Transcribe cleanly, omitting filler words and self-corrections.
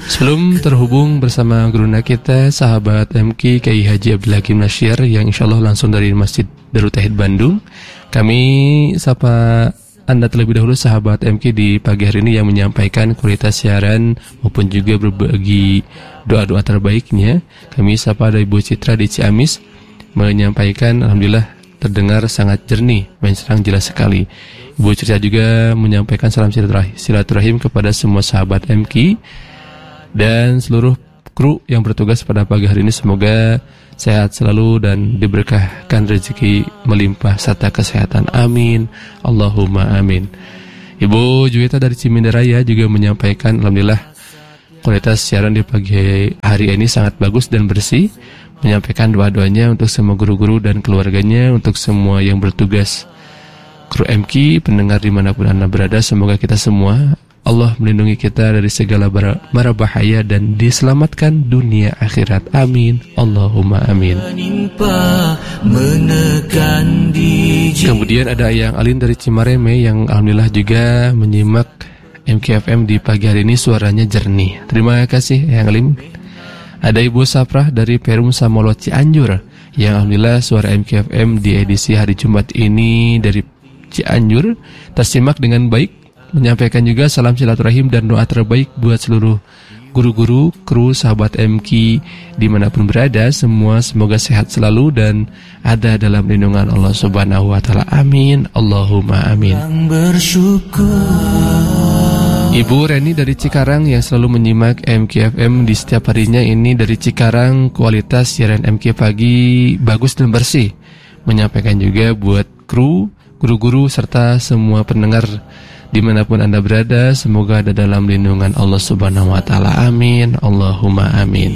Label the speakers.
Speaker 1: Sebelum terhubung bersama guruna kita, sahabat MK Kiai Haji Abdul Hakim Nasyir yang insyaallah langsung dari Masjid Darut Tauhid Bandung, kami sapa Anda terlebih dahulu sahabat MK di pagi hari ini yang menyampaikan kualitas siaran maupun juga berbagi doa-doa terbaiknya. Kami sapa dari Ibu Citra di Ciamis menyampaikan alhamdulillah terdengar sangat jernih, mencerang jelas sekali. Ibu Citra juga menyampaikan salam silaturahim kepada semua sahabat MK dan seluruh kru yang bertugas pada pagi hari ini. Semoga sehat selalu dan diberkahkan rezeki melimpah serta kesehatan. Amin. Allahumma amin. Ibu Juwita dari Ciminderaya juga menyampaikan alhamdulillah kualitas siaran di pagi hari ini sangat bagus dan bersih. Menyampaikan doa-doanya untuk semua guru-guru dan keluarganya, untuk semua yang bertugas kru MK, pendengar dimanapun Anda berada. Semoga kita semua Allah melindungi kita dari segala mara bahaya dan diselamatkan dunia akhirat. Amin. Allahumma amin. Kemudian ada Ayang Alin dari Cimareme yang alhamdulillah juga menyimak MKFM di pagi hari ini, suaranya jernih. Terima kasih Ayang Alin. Ada Ibu Saprah dari Perum Samolo Cianjur yang alhamdulillah suara MKFM di edisi hari Jumat ini dari Cianjur tersimak dengan baik. Menyampaikan juga salam silaturahim dan doa terbaik buat seluruh guru-guru, kru, sahabat MK dimanapun berada. Semua semoga sehat selalu dan ada dalam lindungan Allah Subhanahu wa Ta'ala. Amin. Allahumma amin. Ibu Reni dari Cikarang yang selalu menyimak MKFM di setiap harinya ini dari Cikarang, kualitas siaran MK pagi bagus dan bersih. Menyampaikan juga buat kru, guru-guru serta semua pendengar dimanapun Anda berada, semoga ada dalam lindungan Allah Subhanahu wa Ta'ala. Amin. Allahumma amin.